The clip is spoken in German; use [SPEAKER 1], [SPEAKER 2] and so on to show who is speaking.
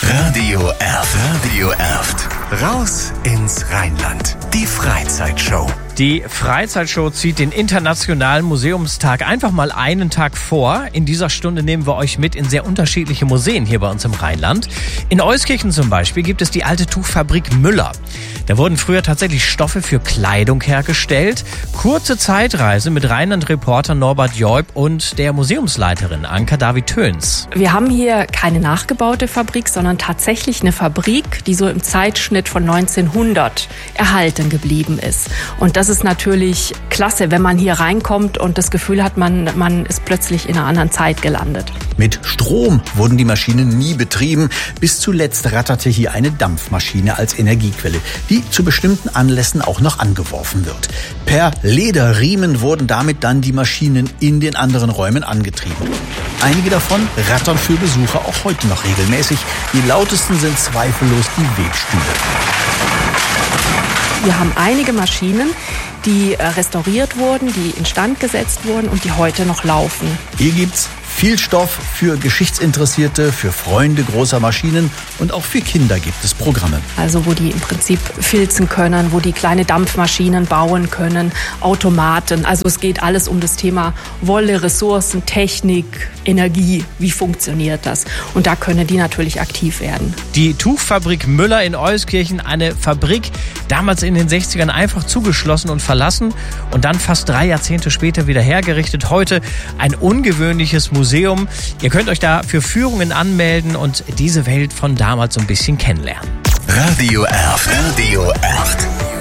[SPEAKER 1] Radio Erft. Radio Erft. Raus ins Rheinland. Die Freizeitshow.
[SPEAKER 2] Die Freizeitshow zieht den Internationalen Museumstag einfach mal einen Tag vor. In dieser Stunde nehmen wir euch mit in sehr unterschiedliche Museen hier bei uns im Rheinland. In Euskirchen zum Beispiel gibt es die alte Tuchfabrik Müller. Da wurden früher tatsächlich Stoffe für Kleidung hergestellt. Kurze Zeitreise mit Rheinland-Reporter Norbert Joib und der Museumsleiterin Anka David-Töns.
[SPEAKER 3] Wir haben hier keine nachgebaute Fabrik, sondern tatsächlich eine Fabrik, die so im Zeitschnitt von 1900 erhalten geblieben ist. Und das ist natürlich klasse, wenn man hier reinkommt und das Gefühl hat, man ist plötzlich in einer anderen Zeit gelandet.
[SPEAKER 4] Mit Strom wurden die Maschinen nie betrieben. Bis zuletzt ratterte hier eine Dampfmaschine als Energiequelle, die zu bestimmten Anlässen auch noch angeworfen wird. Per Lederriemen wurden damit dann die Maschinen in den anderen Räumen angetrieben. Einige davon rattern für Besucher auch heute noch regelmäßig. Die lautesten sind zweifellos die Webstühle.
[SPEAKER 3] Wir haben einige Maschinen, die restauriert wurden, die instand gesetzt wurden und die heute noch laufen.
[SPEAKER 4] Hier gibt's viel Stoff für Geschichtsinteressierte, für Freunde großer Maschinen und auch für Kinder gibt es Programme.
[SPEAKER 3] Also wo die im Prinzip filzen können, wo die kleine Dampfmaschinen bauen können, Automaten. Also es geht alles um das Thema Wolle, Ressourcen, Technik, Energie. Wie funktioniert das? Und da können die natürlich aktiv werden.
[SPEAKER 2] Die Tuchfabrik Müller in Euskirchen, eine Fabrik, damals in den 60ern einfach zugeschlossen und verlassen und dann fast 3 Jahrzehnte später wieder hergerichtet. Heute ein ungewöhnliches Museum. Ihr könnt euch da für Führungen anmelden und diese Welt von damals so ein bisschen kennenlernen.
[SPEAKER 1] Radio Erft. Radio Erft.